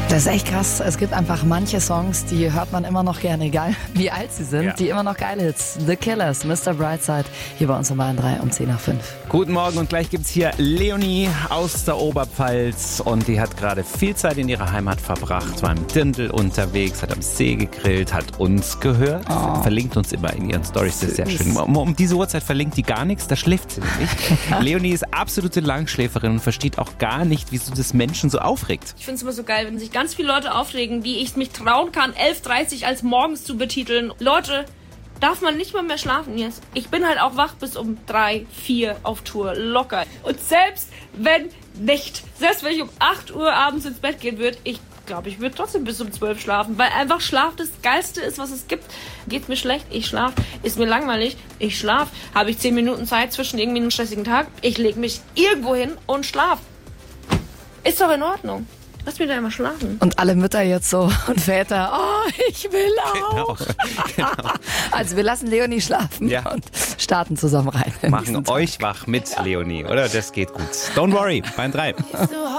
Das ist echt krass. Es gibt einfach manche Songs, die hört man immer noch gerne, egal wie alt sie sind, die immer noch geile Hits. The Killers, Mr. Brightside, hier bei uns um 3 um 10 nach 5. Guten Morgen und gleich gibt's hier Leonie aus der Oberpfalz und die hat gerade viel Zeit in ihrer Heimat verbracht, war im Dirndl unterwegs, hat am See gegrillt, hat uns gehört, verlinkt uns immer in ihren Storys, das ist sehr schön. Um diese Uhrzeit verlinkt die gar nichts, da schläft sie nämlich. Leonie ist absolute Langschläferin und versteht auch gar nicht, wieso das Menschen so aufregt. Ich finde es immer so geil, wenn sich ganz viele Leute aufregen, wie ich mich trauen kann, 11:30 als morgens zu betiteln. Leute, darf man nicht mal mehr schlafen jetzt. Ich bin halt auch wach bis um 3, 4 auf Tour, locker. Und selbst wenn ich um 8 Uhr abends ins Bett gehen würde, ich glaube, ich würde trotzdem bis um 12 schlafen, weil einfach Schlaf das Geilste ist, was es gibt. Geht's mir schlecht, ich schlaf. Ist mir langweilig, ich schlaf. Habe ich 10 Minuten Zeit zwischen irgendwie einem stressigen Tag, ich lege mich irgendwo hin und schlaf. Ist doch in Ordnung. Lass mich da immer schlafen. Und alle Mütter jetzt so und Väter, ich will auch. Genau. Also wir lassen Leonie schlafen und starten zusammen rein. Machen euch wach mit Leonie, oder? Das geht gut. Don't worry, Bayern 3.